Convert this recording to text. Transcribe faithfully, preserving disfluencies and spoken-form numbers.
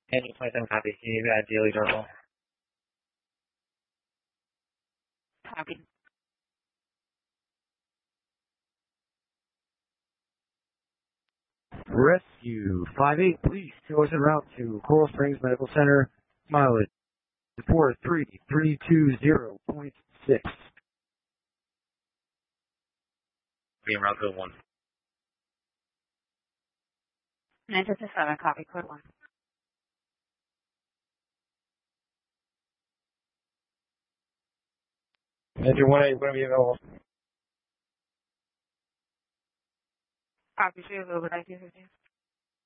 Engine twenty-seven copy. Can you add daily journal? Copy. Rescue five eight, please. Tours en route to Coral Springs Medical Center. Mileage four three three two zero point six. Being route code one. nine fifty-seven, copy, code one. Engine one eight, when are we available? Copy, two, over nineteen fifteen.